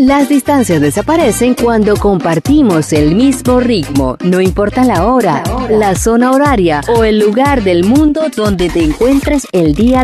Las distancias desaparecen cuando compartimos el mismo ritmo, no importa la hora, la zona horaria o el lugar del mundo donde te encuentres el día